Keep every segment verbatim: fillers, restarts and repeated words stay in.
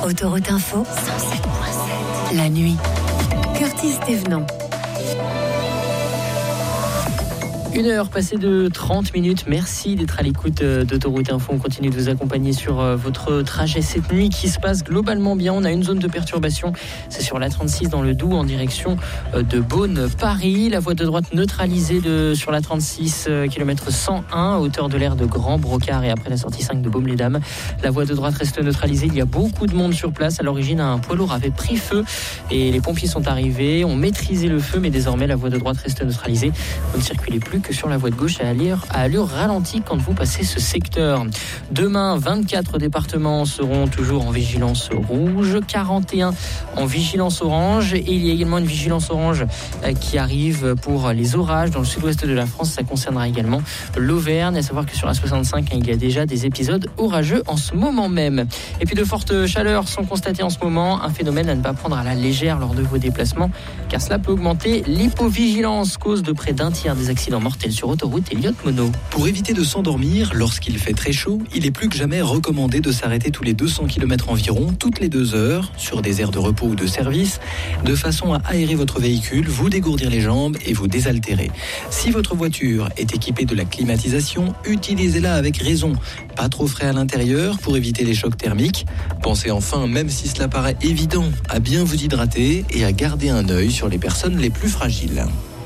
Autoroute Info, cent sept virgule sept. La nuit. Curtis Thévenon. Une heure passée de trente minutes. Merci d'être à l'écoute d'Autoroute Info. On continue de vous accompagner sur votre trajet cette nuit qui se passe globalement bien. On a une zone de perturbation. C'est sur l'A trente-six dans le Doubs en direction de Beaune-Paris. La voie de droite neutralisée de, sur l'A trente-six, kilomètre cent un, à hauteur de l'aire de Grand-Brocard et après la sortie cinq de Baume-les-Dames. La voie de droite reste neutralisée. Il y a beaucoup de monde sur place. À l'origine, un poids lourd avait pris feu et les pompiers sont arrivés, ont maîtrisé le feu, mais désormais la voie de droite reste neutralisée. Vous ne circulez plus que sur la voie de gauche à allure, à allure ralentie quand vous passez ce secteur. Demain, vingt-quatre départements seront toujours en vigilance rouge, quarante et un en vigilance orange, et il y a également une vigilance orange qui arrive pour les orages dans le sud-ouest de la France. Ça concernera également l'Auvergne, à savoir que sur la soixante-cinq, il y a déjà des épisodes orageux en ce moment même. Et puis de fortes chaleurs sont constatées en ce moment, un phénomène à ne pas prendre à la légère lors de vos déplacements, car cela peut augmenter l'hypovigilance, cause de près d'un tiers des accidents mortels sur autoroute. Elliott Monod. Pour éviter de s'endormir lorsqu'il fait très chaud, il est plus que jamais recommandé de s'arrêter tous les deux cents kilomètres environ, toutes les deux heures, sur des aires de repos ou de service, de façon à aérer votre véhicule, vous dégourdir les jambes et vous désaltérer. Si votre voiture est équipée de la climatisation, utilisez-la avec raison. Pas trop frais à l'intérieur pour éviter les chocs thermiques. Pensez enfin, même si cela paraît évident, à bien vous hydrater et à garder un œil sur les personnes les plus fragiles.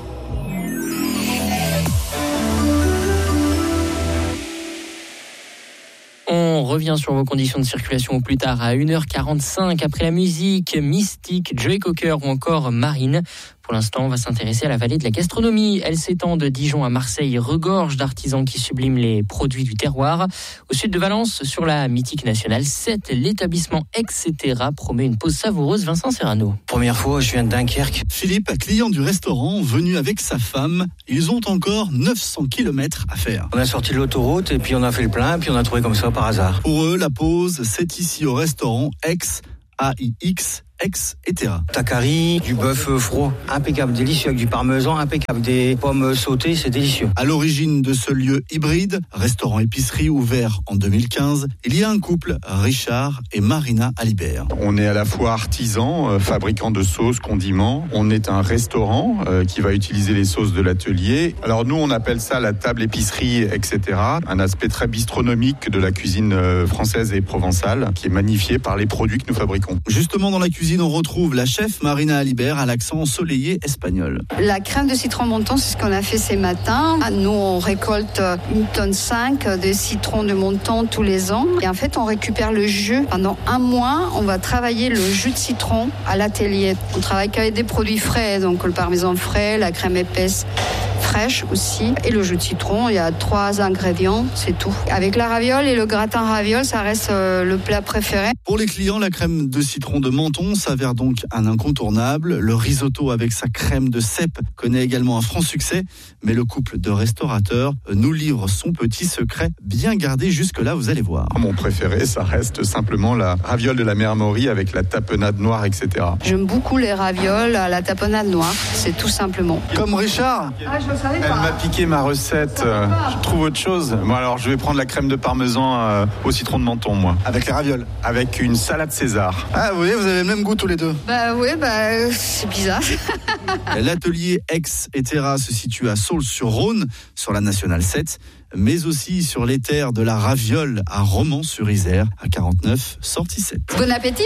On revient sur vos conditions de circulation au plus tard à une heure quarante-cinq. Après la musique, Mystique, Joey Cocker ou encore Marine. Pour l'instant, on va s'intéresser à la vallée de la gastronomie. Elle s'étend de Dijon à Marseille et regorge d'artisans qui subliment les produits du terroir. Au sud de Valence, sur la mythique nationale sept, l'établissement et cetera promet une pause savoureuse. Vincent Serrano. Première fois, je viens de Dunkerque. Philippe, client du restaurant, venu avec sa femme. Ils ont encore neuf cents kilomètres à faire. On a sorti de l'autoroute et puis on a fait le plein, puis on a trouvé comme ça par hasard. Pour eux, la pause, c'est ici au restaurant Aix, A I X, et cetera. Takari, du bœuf froid, impeccable, délicieux, avec du parmesan, impeccable, des pommes sautées, c'est délicieux. À l'origine de ce lieu hybride, restaurant-épicerie ouvert en deux mille quinze, il y a un couple, Richard et Marina Alibert. On est à la fois artisan, euh, fabricant de sauces, condiments. On est un restaurant euh, qui va utiliser les sauces de l'atelier. Alors nous, on appelle ça la table épicerie, et cetera. Un aspect très bistronomique de la cuisine euh, française et provençale, qui est magnifié par les produits que nous fabriquons. Justement, dans la cuisine, on retrouve la chef Marina Alibert à l'accent ensoleillé espagnol. La crème de citron monton, c'est ce qu'on a fait ces matins. Nous, on récolte une tonne cinq de citron de monton tous les ans. Et en fait, on récupère le jus. Pendant un mois, on va travailler le jus de citron à l'atelier. On travaille qu'avec des produits frais, donc le parmesan frais, la crème épaisse fraîche aussi, et le jus de citron. Il y a trois ingrédients, c'est tout. Avec la raviole et le gratin raviole, ça reste euh, le plat préféré. Pour les clients, la crème de citron de Menton s'avère donc un incontournable. Le risotto avec sa crème de cèpe connaît également un franc succès, mais le couple de restaurateurs nous livre son petit secret, bien gardé jusque-là, vous allez voir. Mon préféré, ça reste simplement la raviole de la mère Maury avec la tapenade noire, et cetera. J'aime beaucoup les ravioles à la tapenade noire, c'est tout simplement. Comme Richard. Ah, je savais pas. Elle m'a piqué ma recette. Euh, je trouve autre chose. Bon, alors, je vais prendre la crème de parmesan euh, au citron de Menton, moi. Avec les ravioles. Avec une salade César. Ah, vous voyez, vous avez le même goût tous les deux. Bah oui, bah c'est bizarre. L'atelier Aix et cetera se situe à Saulx-sur-Rhône, sur la nationale sept, mais aussi sur les terres de la Raviole à Romans-sur-Isère, à quarante-neuf, sortie sept. Bon appétit.